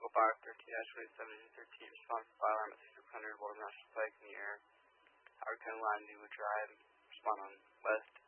Echo 513-2713, respond for fire alarm at 6600 Walden National Pike in the air. Howard County Line, Newwood Drive, respond on west